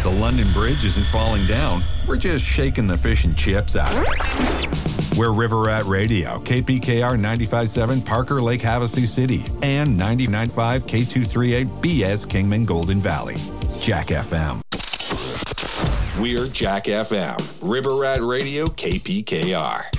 The London Bridge isn't falling down. We're just shaking the fish and chips out of it. We're River Rat Radio, KPKR 95.7 Parker Lake Havasu City, and 99.5 K238 BS Kingman Golden Valley. Jack FM. We're Jack FM, River Rat Radio, KPKR.